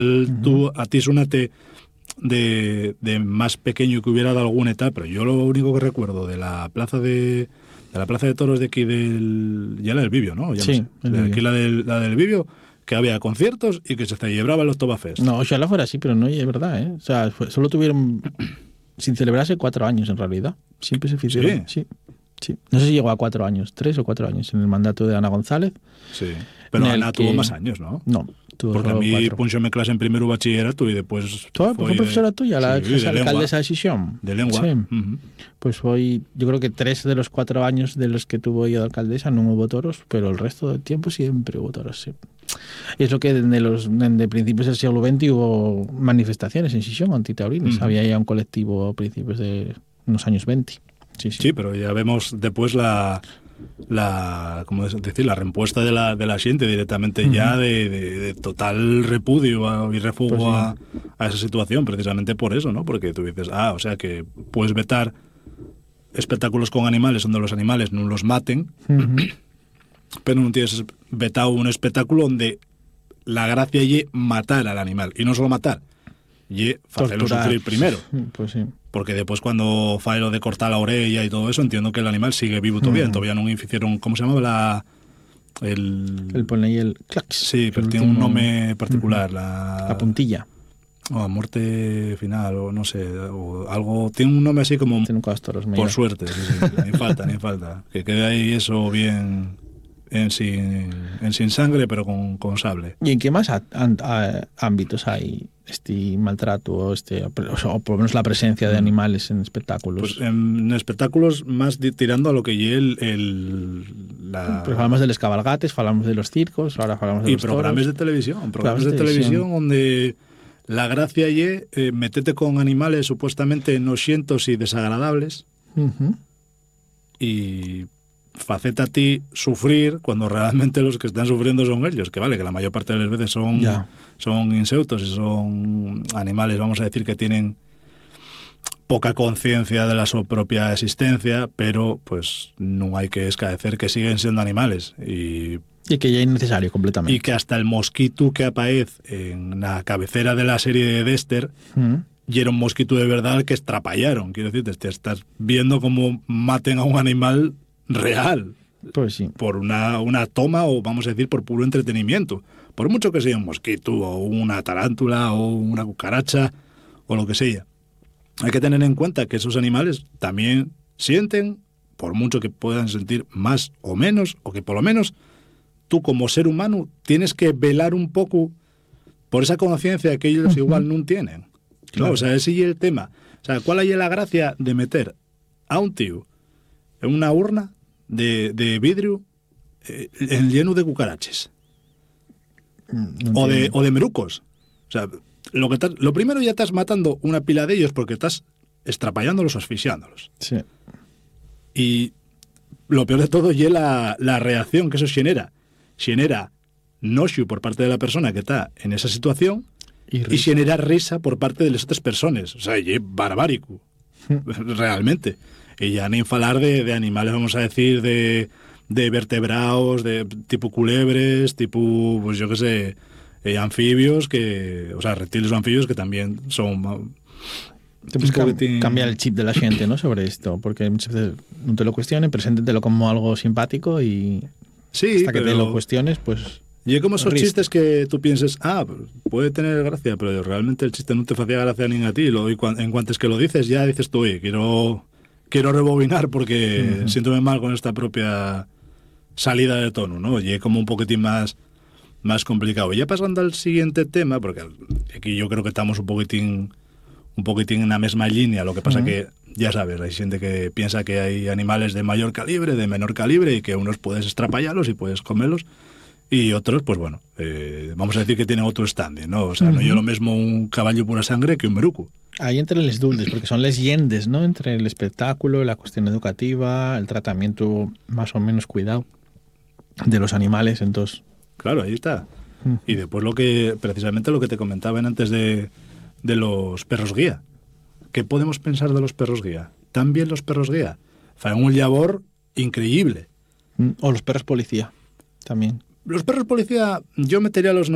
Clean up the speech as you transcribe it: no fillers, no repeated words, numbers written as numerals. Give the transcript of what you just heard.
tú, a ti súnate de más pequeño que hubiera dado alguna etapa, pero yo lo único que recuerdo de la plaza de toros de aquí ya la del Bibio, ¿no? Ya Sí, no sé. Aquí la del Bibio, que había conciertos y que se celebraban los Oktoberfest. No, ojalá fuera así, pero no es verdad, ¿eh? O sea, solo tuvieron, sin celebrarse, 4 años en realidad. Siempre se hicieron. Sí. No sé si llegó a 4 años, 3 o 4 años en el mandato de Ana González. Sí, pero Ana tuvo más años, ¿no? No, tuvo porque a mí 4. punxóme clase en primero bachillerato y después ¿Fue profesora tuya, la alcaldesa de Xixón? De lengua. Sí. Uh-huh. Pues yo creo que 3 de los 4 años de los que tuvo ella de alcaldesa no hubo toros, pero el resto del tiempo siempre hubo toros, sí. Y es lo que desde principios del siglo XX hubo manifestaciones en Xixón antitaurinas. Uh-huh. Había ya un colectivo a principios de los años 20. Sí, pero ya vemos después ¿cómo decir? La respuesta de la gente directamente ya de total repudio y refugo pues a esa situación, precisamente por eso, ¿no? Porque tú dices, o sea que puedes vetar espectáculos con animales donde los animales no los maten, pero no tienes vetado un espectáculo donde la gracia es matar al animal, y no solo matar, y hacerlo sufrir primero. Pues sí. Porque después cuando fue lo de cortar la orella y todo eso, entiendo que el animal sigue vivo todavía. Todavía no hicieron, ¿cómo se llamaba? El pone ahí el clax. Sí, pero tiene un nombre particular. La puntilla. O muerte final, o no sé, o algo. Tiene un nombre así como. Tiene un castoros, por suerte, sí. Ni falta. Que quede ahí eso bien. Sin sangre, pero con sable. ¿Y en qué más ámbitos hay este maltrato o por lo menos la presencia de animales en espectáculos? Pues en espectáculos más tirando a lo que lleve Pues hablamos de los cabalgates, hablamos de los circos, ahora hablamos de los programas toros. De televisión. Programas de televisión donde la gracia es meterte con animales supuestamente noxientos y desagradables y faceta a ti sufrir cuando realmente los que están sufriendo son ellos, que vale, que la mayor parte de las veces son insectos y son animales, vamos a decir, que tienen poca conciencia de su propia existencia, pero pues no hay que escaecer que siguen siendo animales y que ya es innecesario completamente. Y que hasta el mosquito que aparece en la cabecera de la serie de Dexter y era un mosquito de verdad que estrapallaron, quiero decir, te estás viendo cómo maten a un animal real, pues sí, por una toma, o vamos a decir por puro entretenimiento, por mucho que sea un mosquito o una tarántula o una cucaracha o lo que sea. Hay que tener en cuenta que esos animales también sienten, por mucho que puedan sentir más o menos, o que por lo menos tú como ser humano tienes que velar un poco por esa conciencia que ellos igual no tienen. Claro. ¿No? O sea, ese es el tema. O sea, ¿cuál hay la gracia de meter a un tío en una urna de vidrio lleno de cucaraches? O de merucos. O sea, lo primero ya estás matando una pila de ellos porque estás estrapallándolos o asfixiándolos. Sí. Y lo peor de todo es la reacción que eso genera. Genera noxo por parte de la persona que está en esa situación y genera risa por parte de las otras personas. O sea, es barbárico. Realmente. Y ya ni falar de animales, vamos a decir, de vertebrados, de tipo culebres, tipo, pues yo qué sé, anfibios, o sea, reptiles o anfibios que también son... Cambiar el chip de la gente, ¿no?, sobre esto, porque muchas veces no te lo cuestionen, preséntetelo como algo simpático y hasta que te lo cuestiones, pues... Y es como esos chistes que tú pienses, puede tener gracia, pero realmente el chiste no te hacía gracia ni a ti, en cuanto es que lo dices, ya dices tú, oye, quiero rebobinar porque siéntome mal con esta propia salida de tono, ¿no? Y es como un poquitín más complicado. Y ya pasando al siguiente tema, porque aquí yo creo que estamos un poquitín en la misma línea, lo que pasa que, ya sabes, hay gente que piensa que hay animales de mayor calibre, de menor calibre, y que unos puedes estrapallarlos y puedes comerlos, y otros, pues bueno, vamos a decir que tienen otro standing, ¿no? O sea, no es lo mismo un caballo pura sangre que un meruco. Ahí entre les duldes, porque son leyendas, ¿no? Entre el espectáculo, la cuestión educativa, el tratamiento más o menos cuidado de los animales, entonces... Claro, ahí está. Y después precisamente lo que te comentaban antes de los perros guía. ¿Qué podemos pensar de los perros guía? También los perros guía. Fan un labor increíble. O los perros policía, también. Los perros policía, yo metería los